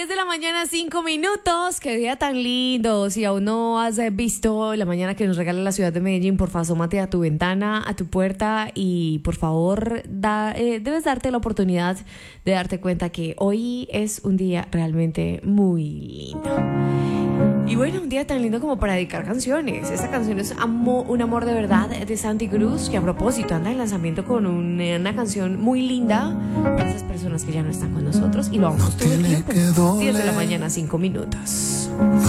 10 de la mañana, 5 minutos. Qué día tan lindo. Si aún no has visto la mañana que nos regala la ciudad de Medellín, por favor, asómate a tu ventana, a tu puerta y por favor, debes darte la oportunidad de darte cuenta que hoy es un día realmente muy lindo. Y bueno, un día tan lindo como para dedicar canciones. Esta canción es Un amor de verdad de Santi Cruz, que a propósito anda en lanzamiento con una canción muy linda para esas personas que ya no están con nosotros. Y lo vamos todo el tiempo. 10 de la mañana, 5 minutos.